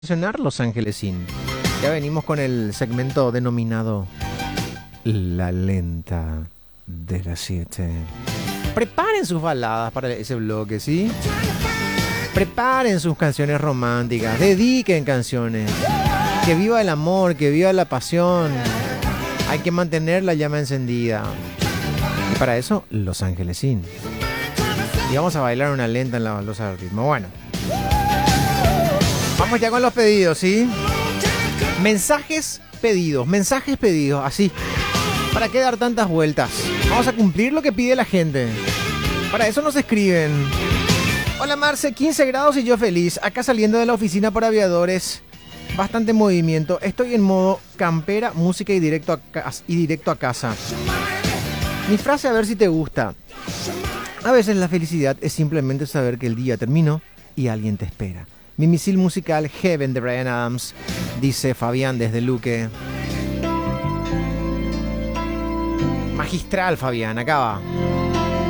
Mencionar Los Angelesín. Ya venimos con el segmento denominado La Lenta de las 7. Preparen sus baladas para ese bloque, ¿sí? Preparen sus canciones románticas, dediquen canciones. Que viva el amor, que viva la pasión. Hay que mantener la llama encendida. Y para eso, Los Angelesín. Y vamos a bailar una lenta en la baldosa del ritmo. Bueno. Vamos ya con los pedidos, ¿sí? Mensajes pedidos, así. ¿Para qué dar tantas vueltas? Vamos a cumplir lo que pide la gente. Para eso nos escriben. Hola Marce, 15 grados y yo feliz. Acá saliendo de la oficina por aviadores. Bastante movimiento. Estoy en modo campera, música y directo a casa. Mi frase, a ver si te gusta. A veces la felicidad es simplemente saber que el día terminó y alguien te espera. Mi misil musical Heaven de Bryan Adams, dice Fabián desde Luque. Magistral, Fabián, acá va.